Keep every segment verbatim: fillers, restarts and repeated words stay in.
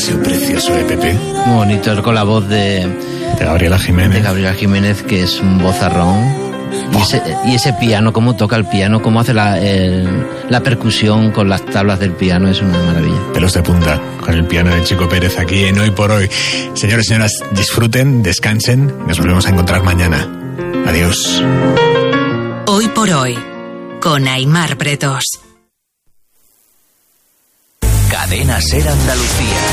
sido precioso, ¿eh, Pepe? Muy bonito, con la voz de... De Gabriela Jiménez. De Gabriela Jiménez, que es un vozarrón. Y ese, y ese piano, cómo toca el piano, cómo hace la, el, la percusión con las tablas del piano, es una maravilla. Pelos de punta, con el piano de Chico Pérez aquí en Hoy por Hoy. Señores y señoras, disfruten, descansen, nos volvemos a encontrar mañana. Adiós. Hoy por Hoy, con Aimar Pretos. Cadena Ser Andalucía.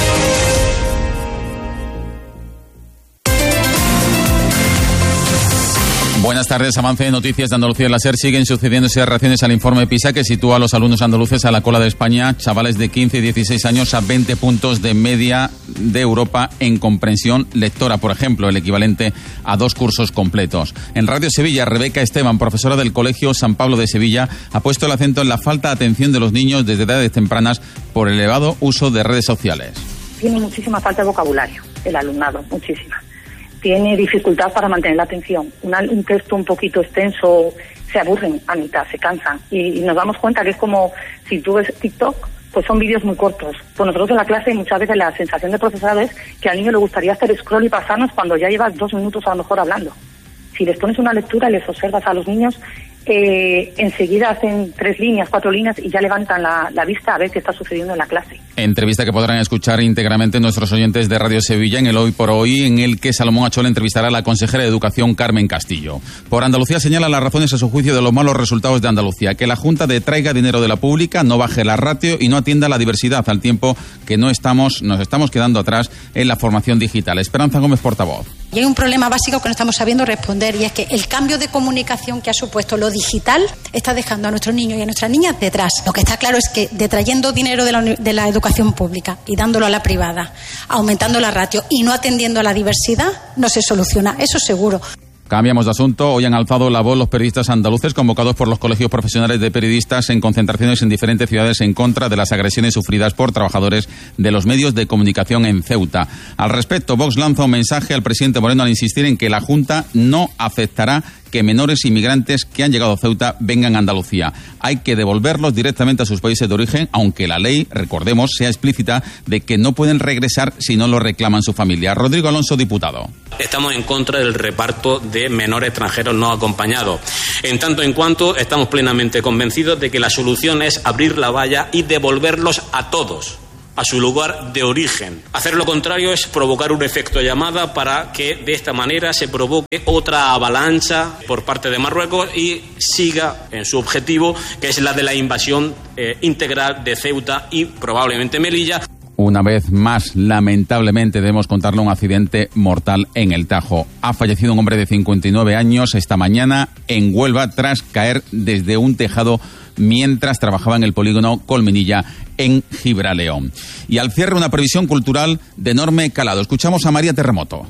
Buenas tardes. Avance de noticias de Andalucía en la SER. Siguen sucediéndose reacciones al informe PISA que sitúa a los alumnos andaluces a la cola de España, chavales de quince y dieciséis años, a veinte puntos de media de Europa en comprensión lectora, por ejemplo, el equivalente a dos cursos completos. En Radio Sevilla, Rebeca Esteban, profesora del Colegio San Pablo de Sevilla, ha puesto el acento en la falta de atención de los niños desde edades tempranas por el elevado uso de redes sociales. Tiene muchísima falta de vocabulario el alumnado, muchísima. Tiene dificultad para mantener la atención. Una, un texto un poquito extenso, se aburren a mitad, se cansan. Y, y nos damos cuenta que es como, si tú ves TikTok, pues son vídeos muy cortos. Pues nosotros en la clase muchas veces la sensación de profesorado es que al niño le gustaría hacer scroll y pasarnos cuando ya llevas dos minutos a lo mejor hablando. Si les pones una lectura y les observas a los niños, eh, enseguida hacen tres líneas, cuatro líneas y ya levantan la, la vista a ver qué está sucediendo en la clase. Entrevista que podrán escuchar íntegramente nuestros oyentes de Radio Sevilla en el Hoy por Hoy, en el que Salomón Achola entrevistará a la consejera de Educación Carmen Castillo. Por Andalucía señala las razones a su juicio de los malos resultados de Andalucía, que la Junta detraiga dinero de la pública, no baje la ratio y no atienda la diversidad, al tiempo que no estamos, nos estamos quedando atrás en la formación digital. Esperanza Gómez, portavoz. Y hay un problema básico que no estamos sabiendo responder, y es que el cambio de comunicación que ha supuesto lo digital está dejando a nuestros niños y a nuestras niñas detrás. Lo que está claro es que detrayendo dinero de la, de la educación pública y dándolo a la privada, aumentando la ratio y no atendiendo a la diversidad, no se soluciona, eso seguro. Cambiamos de asunto. Hoy han alzado la voz los periodistas andaluces convocados por los colegios profesionales de periodistas en concentraciones en diferentes ciudades en contra de las agresiones sufridas por trabajadores de los medios de comunicación en Ceuta. Al respecto, Vox lanza un mensaje al presidente Moreno al insistir en que la Junta no aceptará que menores inmigrantes que han llegado a Ceuta vengan a Andalucía. Hay que devolverlos directamente a sus países de origen, aunque la ley, recordemos, sea explícita de que no pueden regresar si no lo reclaman su familia. Rodrigo Alonso, diputado. Estamos en contra del reparto de menores extranjeros no acompañados. En tanto en cuanto estamos plenamente convencidos de que la solución es abrir la valla y devolverlos a todos a su lugar de origen. Hacer lo contrario es provocar un efecto llamada para que de esta manera se provoque otra avalancha por parte de Marruecos y siga en su objetivo, que es la de la invasión eh, integral de Ceuta y probablemente Melilla. Una vez más, lamentablemente, debemos contarle un accidente mortal en el Tajo. Ha fallecido un hombre de cincuenta y nueve años esta mañana en Huelva tras caer desde un tejado mientras trabajaba en el polígono Colmenilla en Gibraleón. Y al cierre, una previsión cultural de enorme calado. Escuchamos a María Terremoto.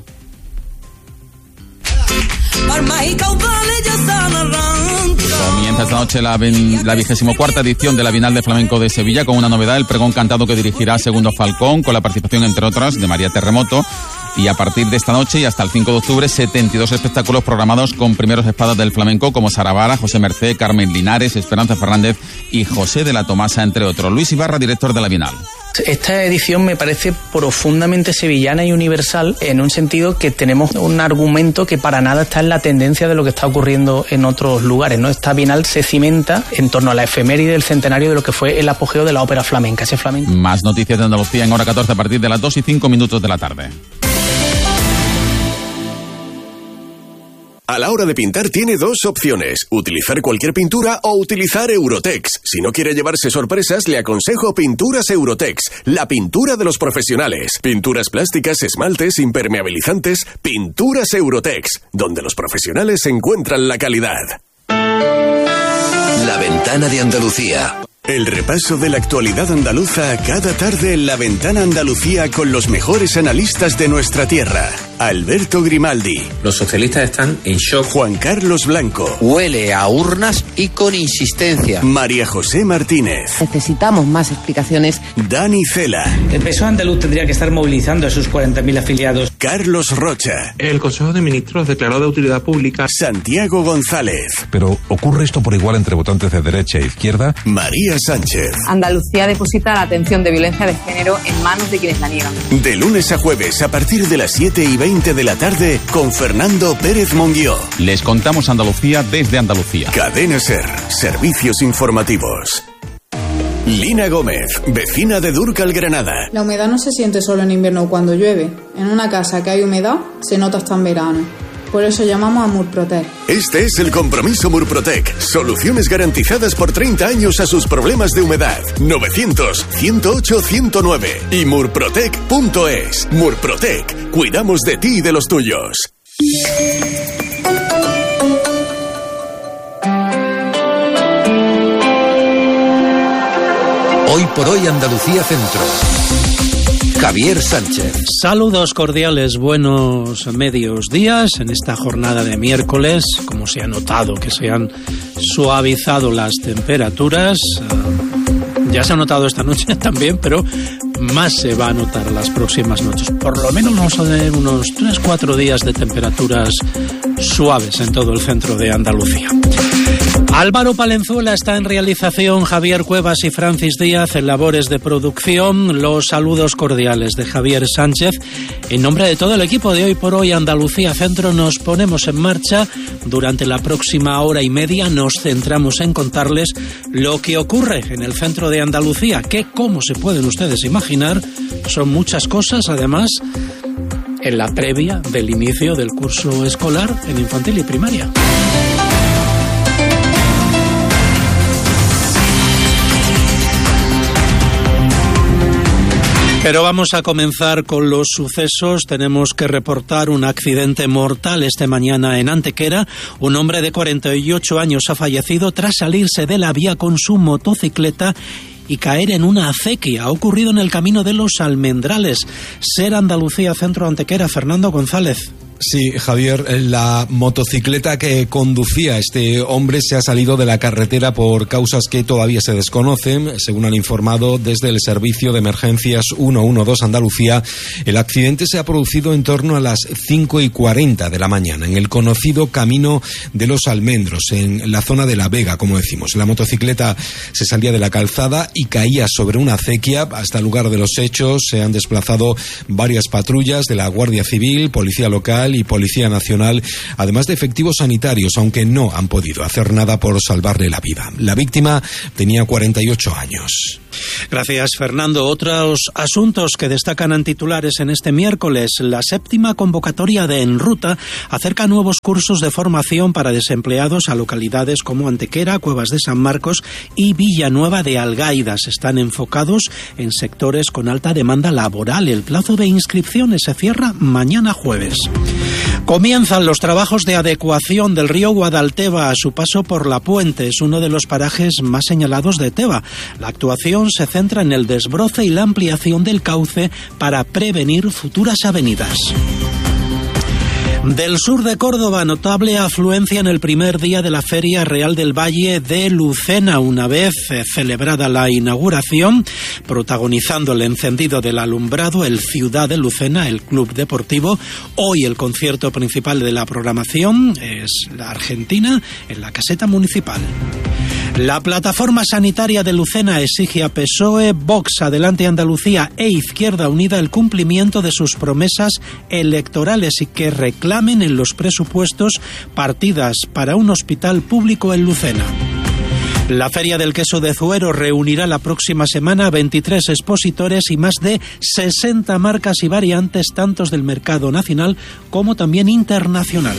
Comienza esta noche la, la vigésimo cuarta edición de la Bienal de Flamenco de Sevilla con una novedad, el pregón cantado que dirigirá Segundo Falcón, con la participación, entre otras, de María Terremoto. Y a partir de esta noche y hasta el cinco de octubre, setenta y dos espectáculos programados con primeros espadas del flamenco como Sara Vara, José Mercé, Carmen Linares, Esperanza Fernández y José de la Tomasa, entre otros. Luis Ibarra, director de la Bienal. Esta edición me parece profundamente sevillana y universal, en un sentido que tenemos un argumento que para nada está en la tendencia de lo que está ocurriendo en otros lugares, ¿no? Esta Bienal se cimenta en torno a la efeméride del centenario de lo que fue el apogeo de la ópera flamenca, ese flamenco. Más noticias de Andalucía en hora catorce a partir de las dos y cinco minutos de la tarde. A la hora de pintar tiene dos opciones, utilizar cualquier pintura o utilizar Eurotex. Si no quiere llevarse sorpresas, le aconsejo Pinturas Eurotex, la pintura de los profesionales. Pinturas plásticas, esmaltes, impermeabilizantes, Pinturas Eurotex, donde los profesionales encuentran la calidad. La Ventana de Andalucía. El repaso de la actualidad andaluza cada tarde en La Ventana Andalucía con los mejores analistas de nuestra tierra. Alberto Grimaldi. Los socialistas están en shock. Juan Carlos Blanco. Huele a urnas y con insistencia. María José Martínez. Necesitamos más explicaciones. Dani Cela. El P S O E andaluz tendría que estar movilizando a sus cuarenta mil afiliados. Carlos Rocha. El Consejo de Ministros declaró de utilidad pública. Santiago González. Pero ¿ocurre esto por igual entre votantes de derecha e izquierda? María Sánchez. Andalucía deposita la atención de violencia de género en manos de quienes la niegan. De lunes a jueves a partir de las siete y veinte de la tarde con Fernando Pérez Monguió. Les contamos Andalucía desde Andalucía. Cadena SER. Servicios informativos. Lina Gómez, vecina de Dúrcal, Granada. La humedad no se siente solo en invierno o cuando llueve. En una casa que hay humedad se nota hasta en verano. Por eso llamamos a Murprotec. Este es el compromiso Murprotec. Soluciones garantizadas por treinta años a sus problemas de humedad. novecientos, ciento ocho, ciento nueve y murprotec punto es. Murprotec. Cuidamos de ti y de los tuyos. Hoy por hoy Andalucía Centro. Javier Sánchez. Saludos cordiales, buenos medios días en esta jornada de miércoles. Como se ha notado que se han suavizado las temperaturas, uh, ya se ha notado esta noche también, pero más se va a notar las próximas noches. Por lo menos vamos a tener unos tres cuatro días de temperaturas suaves en todo el centro de Andalucía. Álvaro Palenzuela está en realización, Javier Cuevas y Francis Díaz en labores de producción. Los saludos cordiales de Javier Sánchez. En nombre de todo el equipo de Hoy por Hoy Andalucía Centro nos ponemos en marcha. Durante la próxima hora y media nos centramos en contarles lo que ocurre en el centro de Andalucía, que, como se pueden ustedes imaginar, son muchas cosas, además, en la previa del inicio del curso escolar en infantil y primaria. Pero vamos a comenzar con los sucesos. Tenemos que reportar un accidente mortal esta mañana en Antequera. Un hombre de cuarenta y ocho años ha fallecido tras salirse de la vía con su motocicleta y caer en una acequia. Ha ocurrido en el camino de los Almendrales. SER Andalucía Centro Antequera, Fernando González. Sí, Javier, la motocicleta que conducía este hombre se ha salido de la carretera por causas que todavía se desconocen. Según han informado desde el Servicio de Emergencias ciento doce Andalucía, el accidente se ha producido en torno a las cinco y cuarenta de la mañana en el conocido Camino de los Almendros, en la zona de La Vega, como decimos. La motocicleta se salía de la calzada y caía sobre una acequia. Hasta el lugar de los hechos se han desplazado varias patrullas de la Guardia Civil, Policía Local y Policía Nacional, además de efectivos sanitarios, aunque no han podido hacer nada por salvarle la vida. La víctima tenía cuarenta y ocho años. Gracias, Fernando. Otros asuntos que destacan en titulares en este miércoles. La séptima convocatoria de En Ruta acerca nuevos cursos de formación para desempleados a localidades como Antequera, Cuevas de San Marcos y Villanueva de Algaida. Están enfocados en sectores con alta demanda laboral. El plazo de inscripciones se cierra mañana jueves. Comienzan los trabajos de adecuación del río Guadalteba a su paso por La Puente. Es uno de los parajes más señalados de Teba. La actuación se centra en el desbroce y la ampliación del cauce para prevenir futuras avenidas. Del sur de Córdoba, notable afluencia en el primer día de la Feria Real del Valle de Lucena. Una vez eh, celebrada la inauguración, protagonizando el encendido del alumbrado, el Ciudad de Lucena, el club deportivo. Hoy el concierto principal de la programación es la Argentina en la caseta municipal. La plataforma sanitaria de Lucena exige a P S O E, Vox, Adelante Andalucía e Izquierda Unida el cumplimiento de sus promesas electorales y que reclamen en los presupuestos partidas para un hospital público en Lucena. La Feria del Queso de Zuero reunirá la próxima semana a veintitrés expositores y más de sesenta marcas y variantes, tantos del mercado nacional como también internacional.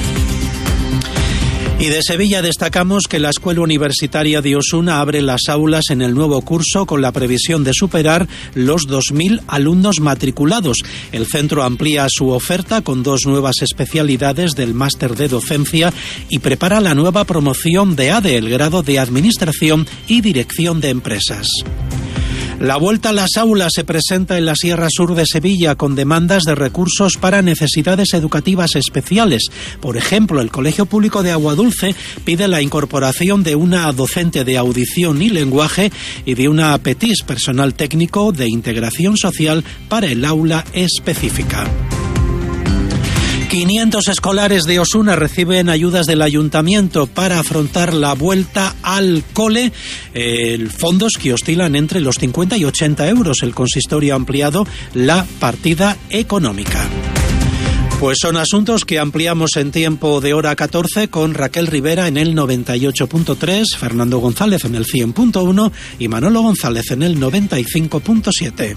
Y de Sevilla destacamos que la Escuela Universitaria de Osuna abre las aulas en el nuevo curso con la previsión de superar los dos mil alumnos matriculados. El centro amplía su oferta con dos nuevas especialidades del máster de docencia y prepara la nueva promoción de A D E, el grado de Administración y Dirección de Empresas. La vuelta a las aulas se presenta en la Sierra Sur de Sevilla con demandas de recursos para necesidades educativas especiales. Por ejemplo, el Colegio Público de Aguadulce pide la incorporación de una docente de audición y lenguaje y de una PETIS, personal técnico de integración social, para el aula específica. quinientos escolares de Osuna reciben ayudas del ayuntamiento para afrontar la vuelta al cole. Eh, fondos que oscilan entre los cincuenta y ochenta euros. El consistorio ha ampliado la partida económica. Pues son asuntos que ampliamos en tiempo de hora catorce con Raquel Rivera en el noventa y ocho punto tres, Fernando González en el cien punto uno y Manolo González en el noventa y cinco punto siete.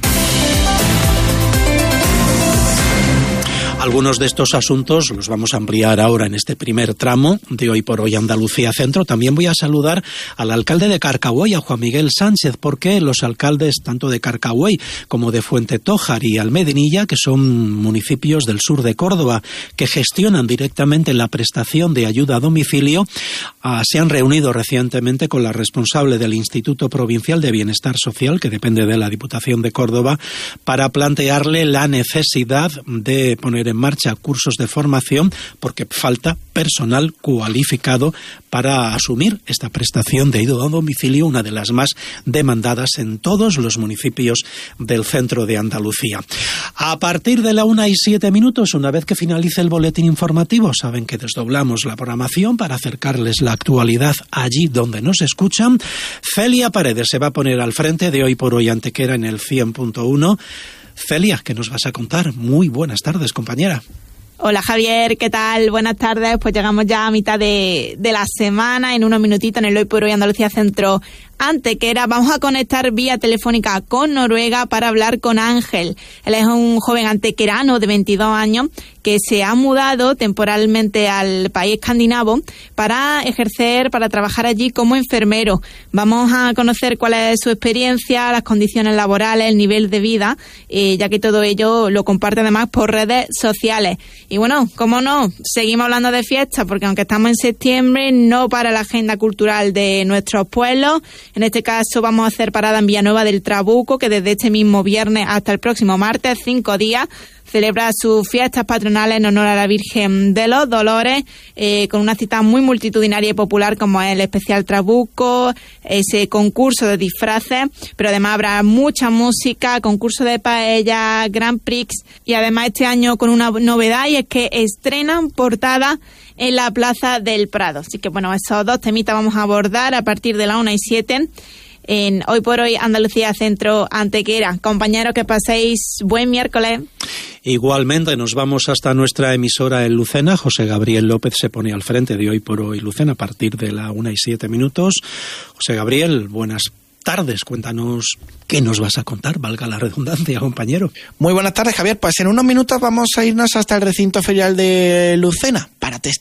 Algunos de estos asuntos los vamos a ampliar ahora en este primer tramo de Hoy por Hoy Andalucía Centro. También voy a saludar al alcalde de Carcagüey, a Juan Miguel Sánchez, porque los alcaldes tanto de Carcagüey como de Fuentetójar y Almedinilla, que son municipios del sur de Córdoba, que gestionan directamente la prestación de ayuda a domicilio, uh, se han reunido recientemente con la responsable del Instituto Provincial de Bienestar Social, que depende de la Diputación de Córdoba, para plantearle la necesidad de poner en en marcha cursos de formación porque falta personal cualificado para asumir esta prestación de ayuda a domicilio, una de las más demandadas en todos los municipios del centro de Andalucía. A partir de la una y siete minutos, una vez que finalice el boletín informativo, saben que desdoblamos la programación para acercarles la actualidad allí donde nos escuchan. Celia Paredes se va a poner al frente de Hoy por Hoy Antequera en el cien punto uno. Celia, ¿qué nos vas a contar? Muy buenas tardes, compañera. Hola Javier, ¿qué tal? Buenas tardes. Pues llegamos ya a mitad de, de la semana, en unos minutitos en el Hoy por Hoy Andalucía Centro Antequera. Vamos a conectar vía telefónica con Noruega para hablar con Ángel. Él es un joven antequerano de veintidós años que se ha mudado temporalmente al país escandinavo para ejercer, para trabajar allí como enfermero. Vamos a conocer cuál es su experiencia, las condiciones laborales, el nivel de vida, eh, ya que todo ello lo comparte además por redes sociales. Y bueno, cómo no, seguimos hablando de fiestas, porque aunque estamos en septiembre, no para la agenda cultural de nuestros pueblos. En este caso vamos a hacer parada en Villanueva del Trabuco, que desde este mismo viernes hasta el próximo martes, cinco días, celebra sus fiestas patronales en honor a la Virgen de los Dolores, eh, con una cita muy multitudinaria y popular como es el especial Trabuco, ese concurso de disfraces, pero además habrá mucha música, concurso de paella, Grand Prix, y además este año con una novedad, y es que estrenan portada en la Plaza del Prado. Así que bueno, esos dos temitas vamos a abordar a partir de la una y siete en Hoy por Hoy Andalucía Centro Antequera. Compañeros, que paséis buen miércoles. Igualmente nos vamos hasta nuestra emisora en Lucena. José Gabriel López se pone al frente de Hoy por Hoy Lucena a partir de la una y siete minutos. José Gabriel, buenas tardes. Cuéntanos qué nos vas a contar, valga la redundancia, compañero. Muy buenas tardes, Javier. Pues en unos minutos vamos a irnos hasta el recinto ferial de Lucena para testar